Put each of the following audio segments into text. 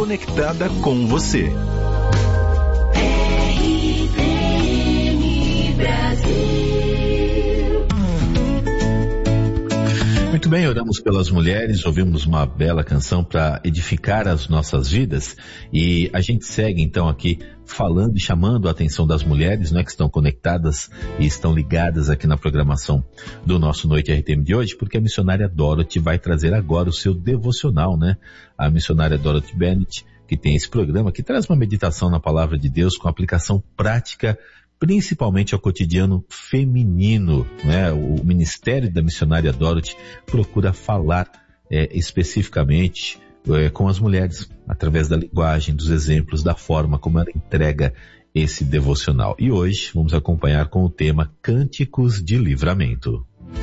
conectada com você. Muito bem, oramos pelas mulheres, ouvimos uma bela canção para edificar as nossas vidas e a gente segue então aqui falando e chamando a atenção das mulheres, né, que estão conectadas e estão ligadas aqui na programação do nosso Noite RTM de hoje, porque a missionária Dorothy vai trazer agora o seu devocional, né? A missionária Dorothy Bennett, que tem esse programa, que traz uma meditação na palavra de Deus com aplicação prática, principalmente ao cotidiano feminino, né? O ministério da missionária Dorothy procura falar especificamente com as mulheres, através da linguagem, dos exemplos, da forma como ela entrega esse devocional. E hoje vamos acompanhar com o tema Cânticos de Livramento.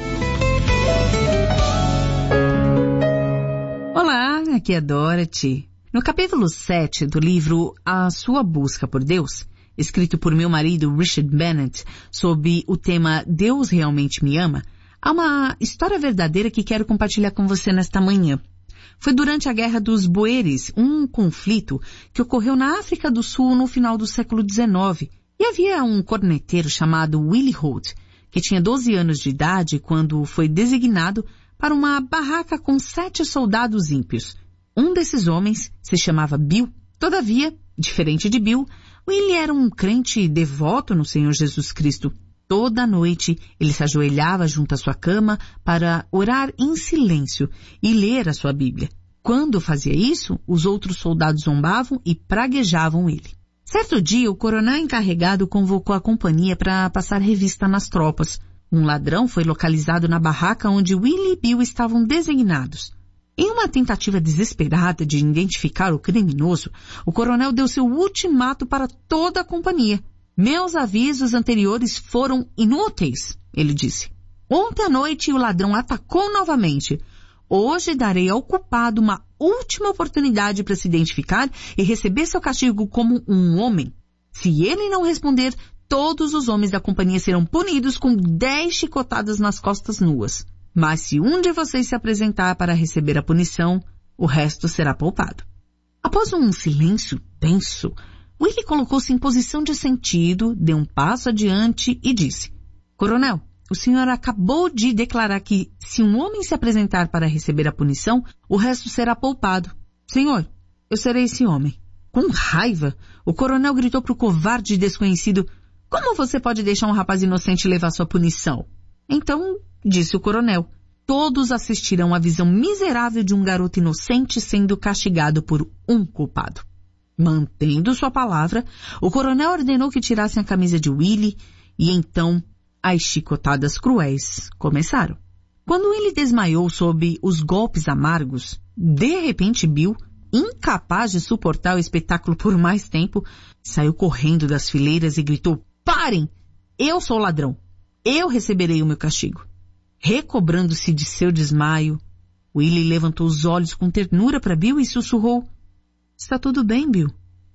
Olá, aqui é Dorothy. No capítulo 7 do livro A Sua Busca por Deus, escrito por meu marido Richard Bennett, sob o tema Deus Realmente Me Ama, há uma história verdadeira que quero compartilhar com você nesta manhã. Foi durante a Guerra dos Boeres, um conflito que ocorreu na África do Sul no final do século XIX. E havia um corneteiro chamado Willie Holt, que tinha 12 anos de idade quando foi designado para uma barraca com 7 soldados ímpios. Um desses homens se chamava Bill. Todavia, diferente de Bill, Willie era um crente devoto no Senhor Jesus Cristo. Toda noite ele se ajoelhava junto à sua cama para orar em silêncio e ler a sua Bíblia. Quando fazia isso, os outros soldados zombavam e praguejavam ele. Certo dia, o coronel encarregado convocou a companhia para passar revista nas tropas. Um ladrão foi localizado na barraca onde Willie e Bill estavam designados. Em uma tentativa desesperada de identificar o criminoso, o coronel deu seu ultimato para toda a companhia. Meus avisos anteriores foram inúteis, ele disse. Ontem à noite o ladrão atacou novamente. Hoje darei ao culpado uma última oportunidade para se identificar e receber seu castigo como um homem. Se ele não responder, todos os homens da companhia serão punidos com 10 chicotadas nas costas nuas. Mas se um de vocês se apresentar para receber a punição, o resto será poupado. Após um silêncio tenso, Willie colocou-se em posição de sentido, deu um passo adiante e disse: Coronel, o senhor acabou de declarar que se um homem se apresentar para receber a punição, o resto será poupado. Senhor, eu serei esse homem. Com raiva, o coronel gritou para o covarde desconhecido: Como você pode deixar um rapaz inocente levar sua punição? Então, disse o coronel, todos assistirão à visão miserável de um garoto inocente sendo castigado por um culpado. Mantendo sua palavra, o coronel ordenou que tirassem a camisa de Willie e então as chicotadas cruéis começaram. Quando Willie desmaiou sob os golpes amargos, de repente Bill, incapaz de suportar o espetáculo por mais tempo, saiu correndo das fileiras e gritou: Parem! Eu sou o ladrão. Eu receberei o meu castigo. Recobrando-se de seu desmaio, Willie levantou os olhos com ternura para Bill e sussurrou: Está tudo bem, Bill.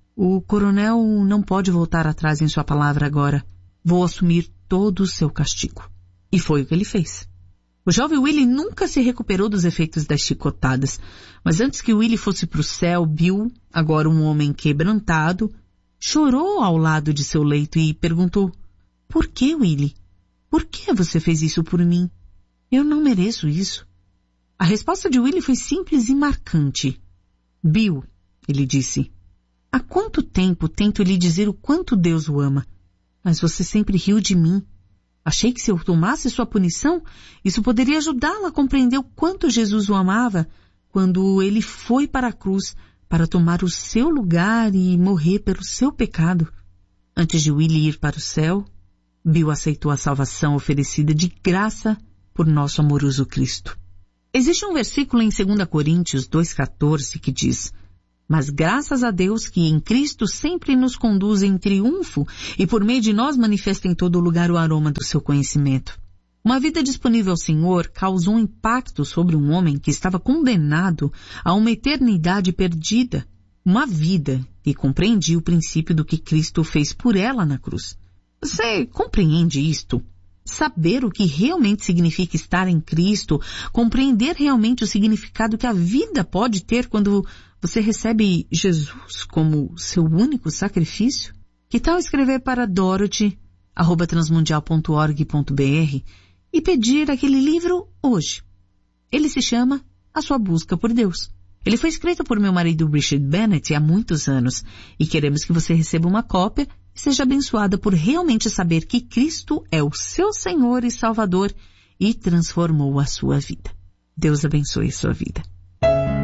O coronel não pode voltar atrás em sua palavra agora. Vou assumir todo o seu castigo. E foi o que ele fez. O jovem Willie nunca se recuperou dos efeitos das chicotadas, mas antes que Willie fosse para o céu, Bill, agora um homem quebrantado, chorou ao lado de seu leito e perguntou: Por que, Willie? Por que você fez isso por mim? Eu não mereço isso. A resposta de Willie foi simples e marcante. Bill, ele disse, há quanto tempo tento lhe dizer o quanto Deus o ama, mas você sempre riu de mim. Achei que se eu tomasse sua punição, isso poderia ajudá-la a compreender o quanto Jesus o amava quando ele foi para a cruz para tomar o seu lugar e morrer pelo seu pecado. Antes de Willie ir para o céu, Bill aceitou a salvação oferecida de graça por nosso amoroso Cristo. Existe um versículo em 2 Coríntios 2,14 que diz: Mas graças a Deus que em Cristo sempre nos conduz em triunfo e por meio de nós manifesta em todo lugar o aroma do seu conhecimento. Uma vida disponível ao Senhor causou um impacto sobre um homem que estava condenado a uma eternidade perdida. Uma vida que compreendia o princípio do que Cristo fez por ela na cruz. Você compreende isto? Saber o que realmente significa estar em Cristo, compreender realmente o significado que a vida pode ter quando Você recebe Jesus como seu único sacrifício? Que tal escrever para Dorothy@transmundial.org.br e pedir aquele livro hoje? Ele se chama A Sua Busca por Deus. Ele foi escrito por meu marido Richard Bennett há muitos anos e queremos que você receba uma cópia e seja abençoada por realmente saber que Cristo é o seu Senhor e Salvador e transformou a sua vida. Deus abençoe a sua vida.